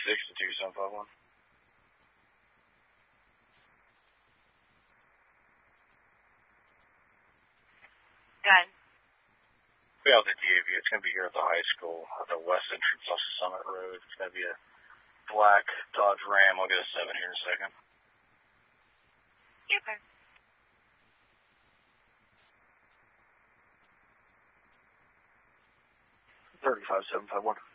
22751. Done. We have the DAV. It's going to be here at the high school at the west entrance off Summit Road. It's going to be a black Dodge Ram. I'll get a 7 here in a second. Okay. 35751.